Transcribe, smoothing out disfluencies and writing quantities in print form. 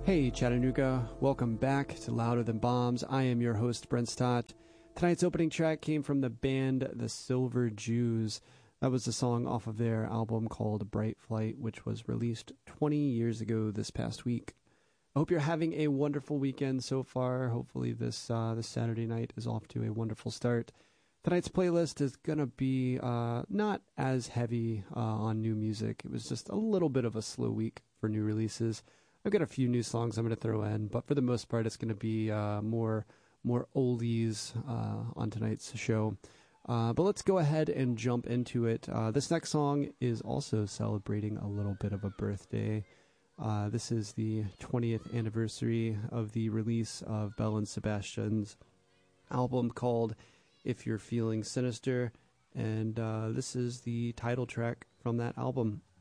Hey Chattanooga, welcome back to Louder Than Bombs. I am your host, Brent Stott. Tonight's opening track came from the band The Silver Jews. That was the song off of their album called Bright Flight, which was released 20 years ago this past week. I hope you're having a wonderful weekend so far. Hopefully this Saturday night is off to a wonderful start. Tonight's playlist is going to be not as heavy on new music. It was just a little bit of a slow week for new releases. I've got a few new songs I'm going to throw in, but for the most part, it's going to be more oldies on tonight's show. But let's go ahead and jump into it. This next song is also celebrating a little bit of a birthday. This is the 20th anniversary of the release of Belle and Sebastian's album called If You're Feeling Sinister, and this is the title track from that album.